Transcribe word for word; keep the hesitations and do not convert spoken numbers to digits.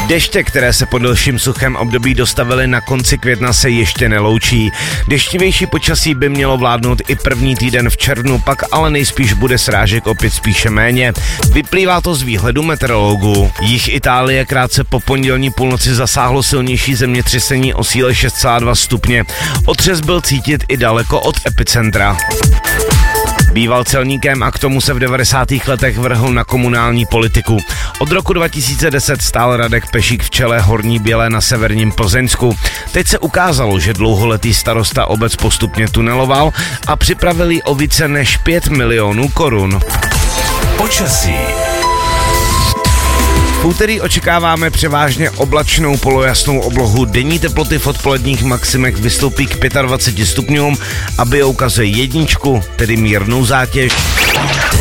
Deště, které se po delším suchém období dostavily na konci května, se ještě neloučí. Deštivější počasí by mělo vládnout i první týden v červnu, pak ale nejspíš bude srážek opět spíše méně. Vyplývá to z výhledu meteorologů. Jih Itálie krátce po pondělní půlnoci zasáhlo silnější zemětřesení o síle šest celá dva stupně. Otřes byl cítit i daleko od epicentra. Býval celníkem a k tomu se v devadesátých letech vrhl na komunální politiku. Od roku dva tisíce deset stál Radek Pešík v čele Horní Bělé na severním Plzeňsku. Teď se ukázalo, že dlouholetý starosta obec postupně tuneloval a připravil jí o více než pět milionů korun. Počasí. V úterý očekáváme převážně oblačnou polojasnou oblohu. Denní teploty v odpoledních maximech vystoupí k dvaceti pěti stupňům a bio ukazuje jedničku, tedy mírnou zátěž.